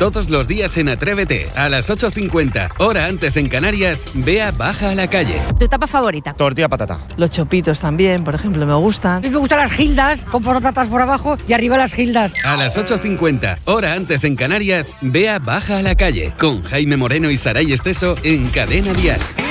Todos los días en Atrévete, a las 8:50, hora antes en Canarias, Bea baja a la calle. ¿Tu etapa favorita? Tortilla patata. Los chopitos también, por ejemplo, me gustan. A mí me gustan las gildas, con patatas por abajo y arriba las gildas. A las 8:50, hora antes en Canarias, Bea baja a la calle, con Jaime Moreno y Saray Esteso en Cadena Dial.